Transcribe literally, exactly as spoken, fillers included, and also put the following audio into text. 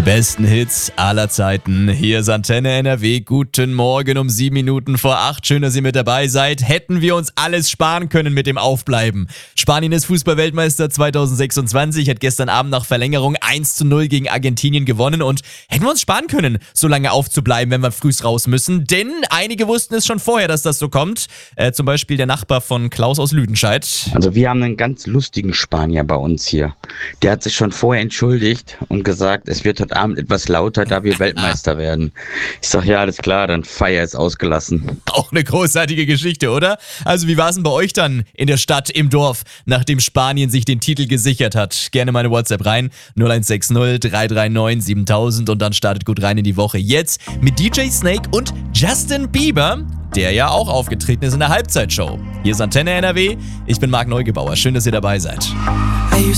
besten Hits aller Zeiten. Hier ist Antenne N R W. Guten Morgen um sieben Minuten vor acht. Schön, dass ihr mit dabei seid. Hätten wir uns alles sparen können mit dem Aufbleiben. Spanien ist Fußball-Weltmeister zwanzig sechsundzwanzig, hat gestern Abend nach Verlängerung eins zu null gegen Argentinien gewonnen und hätten wir uns sparen können, so lange aufzubleiben, wenn wir frühs raus müssen. Denn einige wussten es schon vorher, dass das so kommt. Äh, zum Beispiel der Nachbar von Klaus aus Lüdenscheid. Also wir haben einen ganz lustigen Spanier bei uns hier. Der hat sich schon vorher entschuldigt und gesagt, es wird heute Abend etwas lauter, da wir Weltmeister werden. Ich sag, ja, alles klar, dann Feier ist ausgelassen. Auch eine großartige Geschichte, oder? Also wie war es denn bei euch dann in der Stadt, im Dorf, nachdem Spanien sich den Titel gesichert hat? Gerne meine WhatsApp rein, null eins sechs null drei drei neun siebentausend und dann startet gut rein in die Woche. Jetzt mit D J Snake und Justin Bieber, der ja auch aufgetreten ist in der Halbzeitshow. Hier ist Antenne N R W, ich bin Marc Neugebauer, schön, dass ihr dabei seid. I used